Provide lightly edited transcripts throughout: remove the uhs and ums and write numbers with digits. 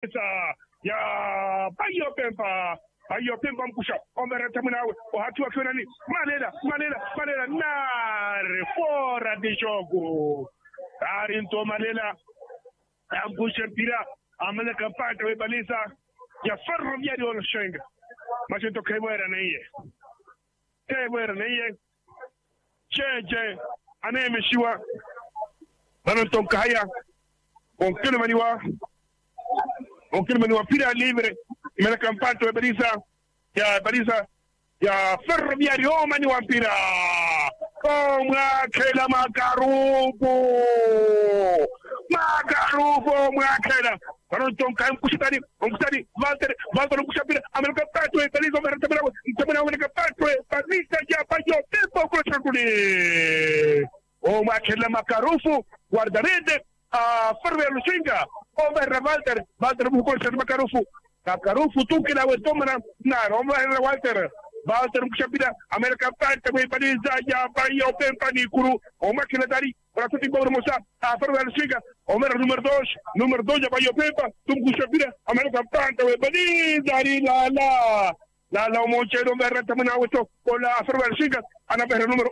ya Bayo Pemba mkusha omera tamunawe watu wakiwa nani Malela nare fora de jogo Arinto Malela ambusha mpira amele kampata webaliza ya Ferroviario Lushenga machento kebwera na iye cheje anemeshiwa Banon Kahaya onkele maniwa pira libre mele kampata webaliza ya Ferroviario maniwa mpira mwakela Makarufu mwakela Banon Kahaya mkushitani Walter mkushapira ameleka pato ebaliza mtamana ameleka pato ebaliza ya Bayo Pemba kwa kule mwakela Makarufu guardarede Ferroviario Lushenga over Walter mkushapira Makarufu tukila wetomana na Walter mkushapira ameleka pato ebaliza ya Bayo Pemba ni kuru mwakela dari Ratuti Bauru Musa, Ferroviario Lushenga, Omera número 2 ya Bayo Pemba, Tumkushapira, Ameleka Panta, Bani, la Omochero, Merra Tamanawito, con la Ferroviario Lushenga, Anabera número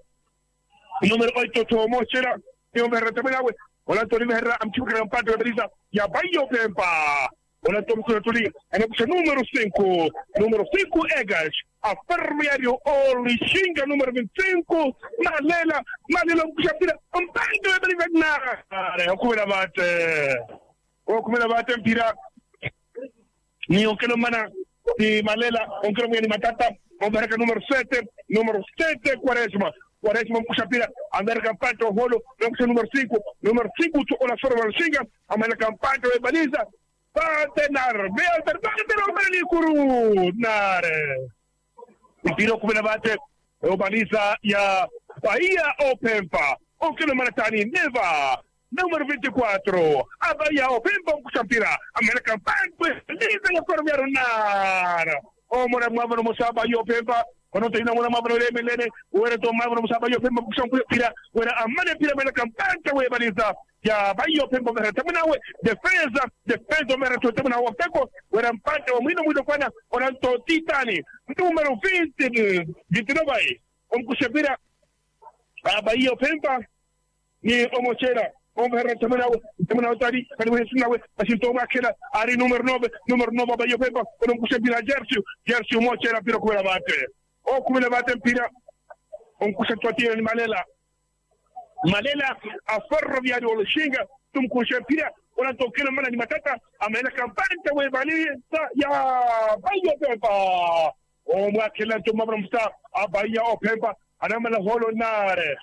8, Tomochera, Merra Tamanawe, Hola Tony Merra, Amchuka Panta, Brisa, ya Bayo Pemba, Hola Tom Kuratuli, número 5 Egas, a Ferroviario Lushenga número 25, Malela Mkushapira, Ampando Ebrivagna, Okumela bate mpira, ni onkelo mana, ni Malela, onkelo mweni matata, Ombaraka número 7, Quaresma Mkushapira, Amerika Mpato Holo, número 5 tu Ola Ferroviario Lushenga, Amerika Mpato Ebaliza, Batenar, Bealter, Kuru, Nare. Mpira kumela bate, Obaliza ya Bahia Opempa, Onkelo Manatani Neva, número 24, a Bahia Opempa Mkushapira, Amerika Mpato, Liza ya Ferroviario Nara. Mora Mabro Musaba Opempa, quando tem na Mabro Melene, o Ereto Mabro Musaba Opempa Mkushapira, wera amane pira Amerika Mpato Ebaliza, ya Bayo Pemba Meratamanawe, defesa Meratamanawe Peko, wera mpate wa mwino kwana, oranto Titani, número 29, Mkushapira, Bayo Pemba, ni Omochera, Meratamanawe, Tari, Kaniwe, Asinto Makela, Ari número 9 Bayo Pemba, Mkushapira Jersey Mochera Piro Kuela Bate, o Kuela Bate Pira, Mkushapira ni Malela a Ferroviario Lushenga, Tumkushapira, unatokea mana ni matata, ameleka Mpanta webaliza ya Bayo Pemba. Mwakela tumabra msta, Bayo Pemba, anamala holo nare.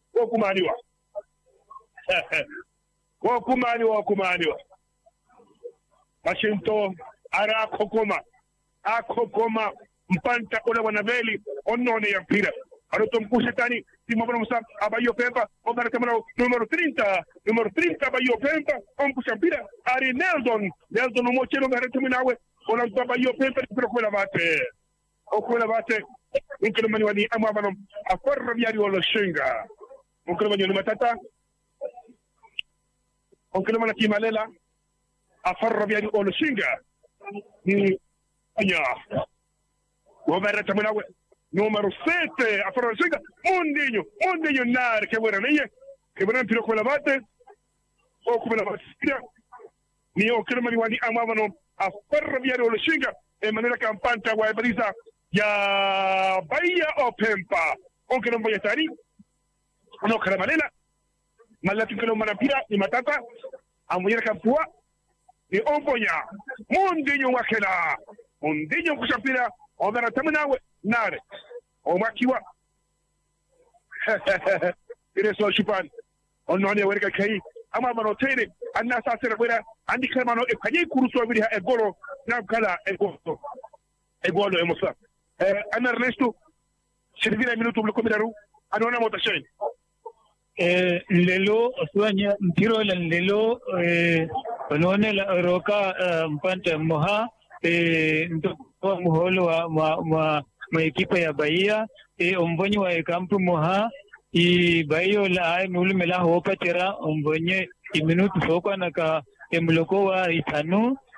Wakumaniwa. Mashinto, ara akokoma, Mpanta ona wanaveli, onone ya mpira. Tumkushetani, Timabra Musa, Bayo Pemba, Omaratamano, número 30 Bayo Pemba, Omkushapira, Ari Nelson Mochero Meratamanawe, Olanto Bayo Pemba, Okuela Bate, Unkelmani Amabano, a Ferroviario Lushenga, Unkelmani Matata, Unkelmana Malela, a Ferroviario Lushenga, Omaratamanawe. Número 7, a Ferroviario Lushenga, Mundinho Nar, que buena niña, que buena tiro con la bate, o como la batida, ni o que maniwani amavano a Ferroviario Lushenga, en manera campanta, Guayabaliza, ya Bahia Opempa, aunque no vaya a estar ahí, no, Caramalena, Malati que no manapira, ni Matata, a Mujer Campua, ni Ompoña, Mundinho Wakela, Mundinho Kushapira, o Meratamanawe, Nare, o Makiwa. Ireso Shupan, on Nonia Werga Kai, Amamano Tene, and Nasa Servera, and the Kamano, a Kanye Kuruso, a Goro, Namkala, a Golo Emosa. And Ernesto, Servira Minuto Locomidaru, and Ona Motashain. Lelo, Suanya, Tiro, and Lelo, Onone, Roca, Panta Moha, Moholo, equipa ya Bahia, Ombonyo wa Campo Moha, y Bayo la Mulmela Hopa Tera, Ombonye, y Minuto Soka Naka, Emlokoa, Isanu,